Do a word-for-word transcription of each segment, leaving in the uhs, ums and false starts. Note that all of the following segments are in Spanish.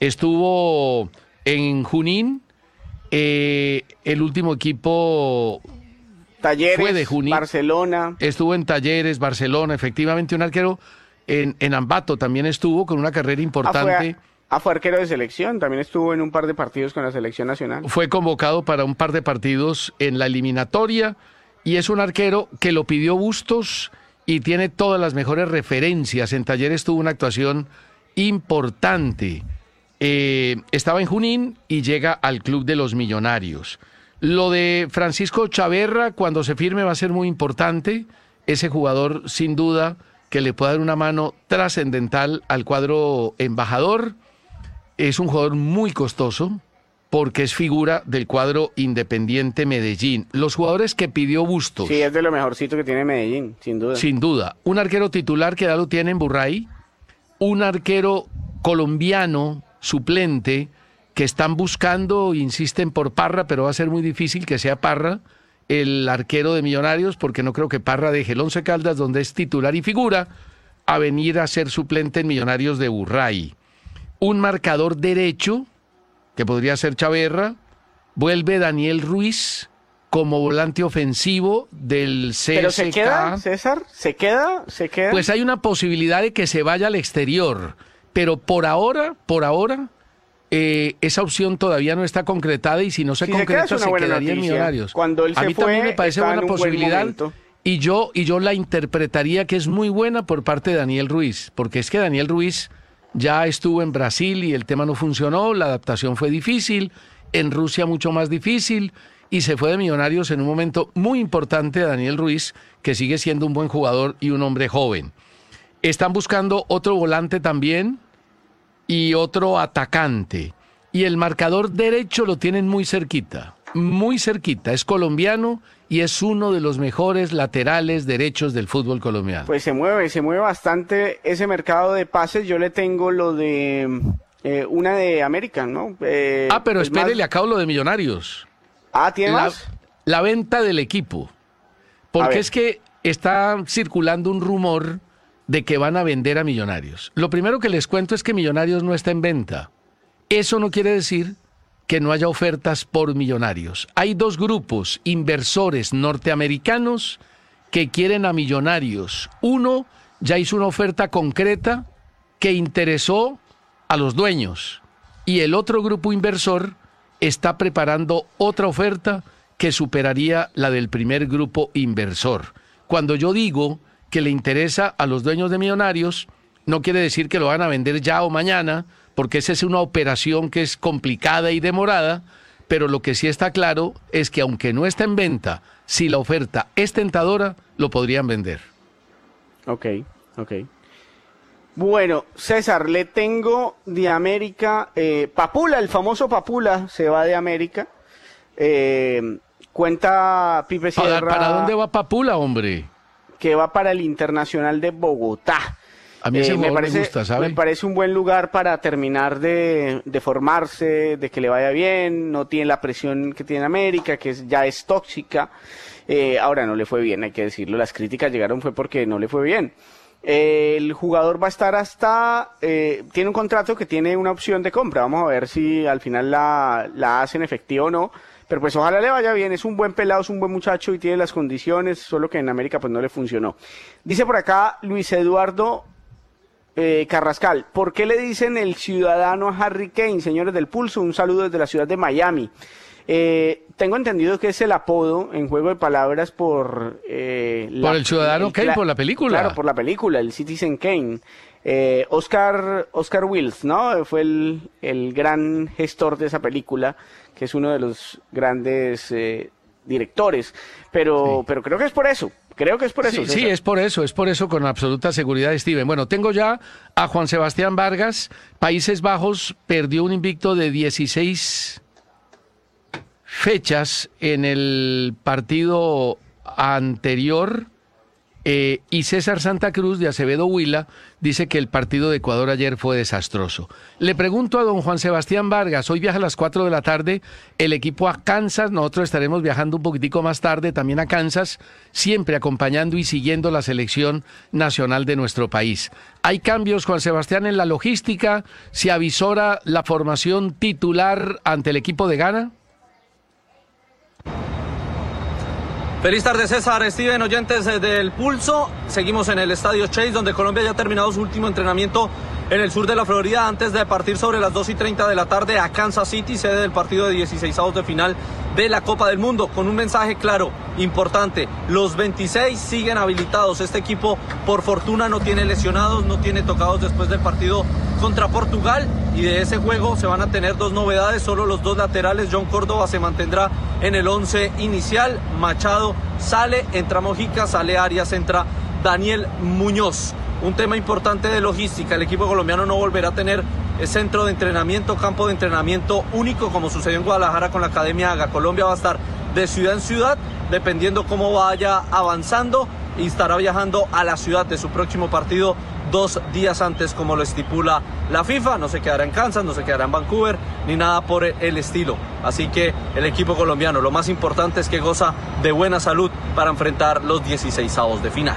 estuvo en Junín, eh, el último equipo Talleres, fue de Junín, Barcelona. Estuvo en Talleres, Barcelona, efectivamente un arquero. En, en Ambato también estuvo con una carrera importante. Ah, fue, ah, fue arquero de selección, también estuvo en un par de partidos con la selección nacional. Fue convocado para un par de partidos en la eliminatoria y es un arquero que lo pidió Bustos y tiene todas las mejores referencias. En Talleres tuvo una actuación importante. Eh, estaba en Junín y llega al Club de los Millonarios. Lo de Francisco Chaverra, cuando se firme, va a ser muy importante. Ese jugador, sin duda, que le pueda dar una mano trascendental al cuadro embajador. Es un jugador muy costoso porque es figura del cuadro Independiente Medellín. Los jugadores que pidió Bustos. Sí, es de lo mejorcito que tiene Medellín, sin duda. Sin duda. Un arquero titular que ya lo tiene en Burray. Un arquero colombiano suplente que están buscando, insisten por Parra, pero va a ser muy difícil que sea Parra el arquero de Millonarios, porque no creo que Parra deje el Once Caldas, donde es titular y figura, a venir a ser suplente en Millonarios de Burray. Un marcador derecho, que podría ser Chaverra, vuelve Daniel Ruiz como volante ofensivo del C S K. ¿Pero se queda, César? ¿Se queda? ¿Se queda? Pues hay una posibilidad de que se vaya al exterior, pero por ahora, por ahora... Eh, esa opción todavía no está concretada y si no se si concreta se, se quedaría en Millonarios. Cuando él a se mí fue, también me parece buena un posibilidad y yo, y yo la interpretaría que es muy buena por parte de Daniel Ruiz, porque es que Daniel Ruiz ya estuvo en Brasil y el tema no funcionó, la adaptación fue difícil, en Rusia mucho más difícil y se fue de Millonarios en un momento muy importante Daniel Ruiz, que sigue siendo un buen jugador y un hombre joven. Están buscando otro volante también y otro atacante. Y el marcador derecho lo tienen muy cerquita, muy cerquita. Es colombiano y es uno de los mejores laterales derechos del fútbol colombiano. Pues se mueve, se mueve bastante ese mercado de pases. Yo le tengo lo de eh, una de American, ¿no? Eh, ah, pero espere, más... le acabo lo de Millonarios. Ah, ¿tiene la, más? La venta del equipo. Porque es que está circulando un rumor de que van a vender a Millonarios. Lo primero que les cuento es que Millonarios no está en venta. Eso no quiere decir que no haya ofertas por Millonarios. Hay dos grupos inversores norteamericanos que quieren a Millonarios. Uno ya hizo una oferta concreta que interesó a los dueños y el otro grupo inversor está preparando otra oferta que superaría la del primer grupo inversor. Cuando yo digo que le interesa a los dueños de Millonarios, no quiere decir que lo van a vender ya o mañana, porque esa es una operación que es complicada y demorada, pero lo que sí está claro es que aunque no está en venta, si la oferta es tentadora, lo podrían vender. Ok, ok. Bueno, César, le tengo de América, eh, Papula, el famoso Papula, se va de América. Eh, cuenta Pipe Sierra. ¿Para, ¿Para dónde va Papula, hombre? Que va para el Internacional de Bogotá. A mí ese eh, me, parece, me gusta, ¿sabe? me parece un buen lugar para terminar de, de formarse, de que le vaya bien, no tiene la presión que tiene América, que es, ya es tóxica. Eh, ahora no le fue bien, hay que decirlo, las críticas llegaron fue porque no le fue bien. Eh, el jugador va a estar hasta, eh, tiene un contrato que tiene una opción de compra, vamos a ver si al final la, la hacen efectiva o no. Pero pues ojalá le vaya bien, es un buen pelado, es un buen muchacho y tiene las condiciones, solo que en América pues no le funcionó. Dice por acá Luis Eduardo eh, Carrascal, ¿por qué le dicen el ciudadano a Harry Kane, señores del Pulso? Un saludo desde la ciudad de Miami. Eh, tengo entendido que es el apodo en juego de palabras por... Eh, la, por el ciudadano el, Kane, por la película. Claro, por la película, el Citizen Kane. Eh, Oscar, Oscar Wilde, ¿no? Fue el, el gran gestor de esa película, que es uno de los grandes eh, directores, pero, sí. pero creo que es por eso, creo que es por eso. Sí, sí, es por eso, es por eso con absoluta seguridad, Steven. Bueno, tengo ya a Juan Sebastián Vargas. Países Bajos perdió un invicto de dieciséis fechas en el partido anterior Eh, y César Santa Cruz de Acevedo Huila dice que el partido de Ecuador ayer fue desastroso. Le pregunto a don Juan Sebastián Vargas, hoy viaja a las cuatro de la tarde el equipo a Kansas, nosotros estaremos viajando un poquitico más tarde también a Kansas, siempre acompañando y siguiendo la selección nacional de nuestro país. ¿Hay cambios, Juan Sebastián, en la logística? ¿Se avisora la formación titular ante el equipo de Ghana? Feliz tarde, César, Steven, oyentes del Pulso. Seguimos en el Estadio Chase, donde Colombia ya ha terminado su último entrenamiento en el sur de la Florida antes de partir sobre las dos y treinta de la tarde a Kansas City, sede del partido de dieciseisavos de final de la Copa del Mundo, con un mensaje claro, importante. Los veintiséis siguen habilitados. Este equipo, por fortuna, no tiene lesionados, no tiene tocados después del partido contra Portugal, y de ese juego se van a tener dos novedades. Solo los dos laterales. John Córdoba se mantendrá en el once inicial. Machado sale, entra Mojica, sale Arias, entra Daniel Muñoz. Un tema importante de logística: el equipo colombiano no volverá a tener centro de entrenamiento, campo de entrenamiento único como sucedió en Guadalajara con la Academia Haga. Colombia va a estar de ciudad en ciudad dependiendo cómo vaya avanzando, y estará viajando a la ciudad de su próximo partido dos días antes, como lo estipula la FIFA. No se quedará en Kansas, no se quedará en Vancouver, ni nada por el estilo. Así que el equipo colombiano, lo más importante es que goza de buena salud para enfrentar los dieciseisavos de final.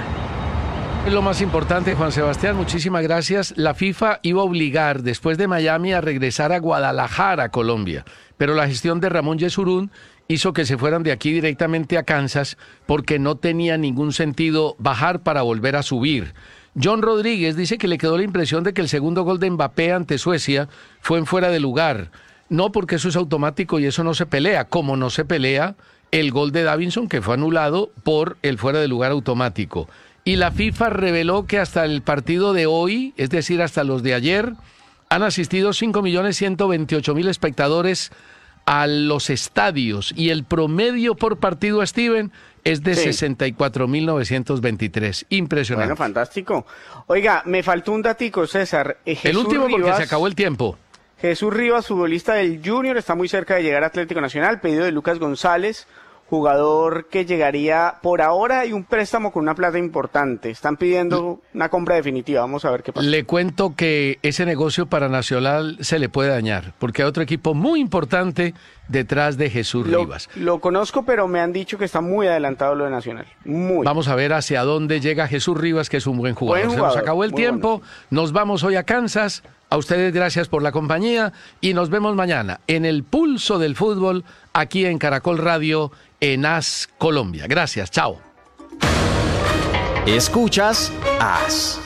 Es lo más importante, Juan Sebastián, muchísimas gracias. La FIFA iba a obligar después de Miami a regresar a Guadalajara, Colombia, pero la gestión de Ramón Yesurún hizo que se fueran de aquí directamente a Kansas porque no tenía ningún sentido bajar para volver a subir. John Rodríguez dice que le quedó la impresión de que el segundo gol de Mbappé ante Suecia fue en fuera de lugar. No, porque eso es automático y eso no se pelea, como no se pelea el gol de Davinson, que fue anulado por el fuera de lugar automático. Y la FIFA reveló que hasta el partido de hoy, es decir, hasta los de ayer, han asistido cinco millones ciento veintiocho mil espectadores a los estadios, y el promedio por partido, Steven, es de sí. sesenta y cuatro mil novecientos veintitrés. Impresionante. Bueno, fantástico. Oiga, me faltó un datico, César. Eh, el último Rivas, porque se acabó el tiempo. Jesús Rivas, futbolista del Junior, está muy cerca de llegar a Atlético Nacional, pedido de Lucas González, jugador que llegaría por ahora, y un préstamo con una plata importante. Están pidiendo una compra definitiva. Vamos a ver qué pasa. Le cuento que ese negocio para Nacional se le puede dañar, porque hay otro equipo muy importante detrás de Jesús lo, Rivas. Lo conozco, pero me han dicho que está muy adelantado lo de Nacional. Muy. Vamos a ver hacia dónde llega Jesús Rivas, que es un buen jugador. Buen jugador, se nos acabó el tiempo. Bueno. Nos vamos hoy a Kansas. A ustedes gracias por la compañía y nos vemos mañana en el Pulso del Fútbol, aquí en Caracol Radio, en AS Colombia. Gracias, chao. Escuchas AS.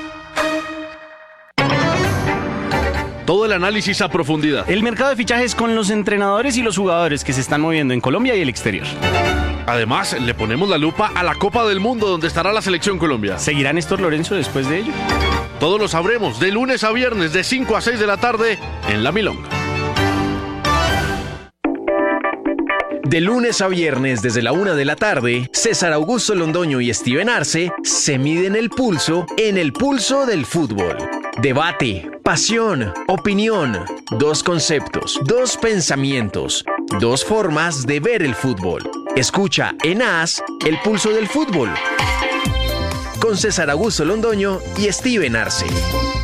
Todo el análisis a profundidad. El mercado de fichajes con los entrenadores y los jugadores que se están moviendo en Colombia y el exterior. Además, le ponemos la lupa a la Copa del Mundo, donde estará la Selección Colombia. ¿Seguirá Néstor Lorenzo después de ello? Todo lo sabremos de lunes a viernes de cinco a seis de la tarde en La Milonga. De lunes a viernes desde la una de la tarde, César Augusto Londoño y Steven Arce se miden el pulso en el Pulso del Fútbol. Debate, pasión, opinión, dos conceptos, dos pensamientos, dos formas de ver el fútbol. Escucha en AS el Pulso del Fútbol con César Augusto Londoño y Steven Arce.